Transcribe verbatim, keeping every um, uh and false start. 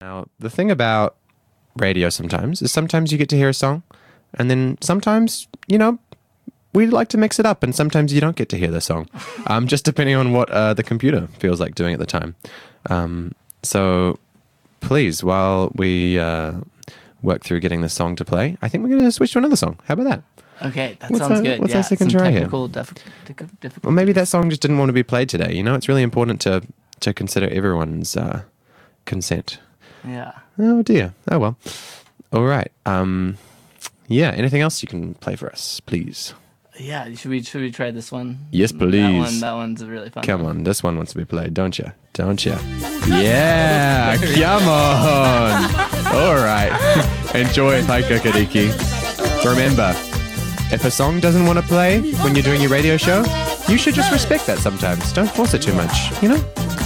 Now, the thing about radio sometimes is sometimes you get to hear a song, and then sometimes, you know, we like to mix it up, and sometimes you don't get to hear the song, um, just depending on what uh, the computer feels like doing at the time. Um, so please, while we uh, work through getting this song to play, I think we're going to switch to another song. How about that? Okay, that what's sounds our, good. What's yeah, our second some try technical here? Dif- difficulties. Well, maybe that song just didn't want to be played today. You know, it's really important to, to consider everyone's uh, consent. Yeah. Oh, dear. Oh, well. All right. Um, yeah, anything else you can play for us, please? Yeah, should we should we try this one? Yes, That please. one, that one's a really fun Come one. on, this one wants to be played, don't you? Don't you? Yeah, come on. All right. Enjoy it, Taika Kariki. Remember, if a song doesn't want to play when you're doing your radio show, you should just respect that sometimes. Don't force it too much, you know?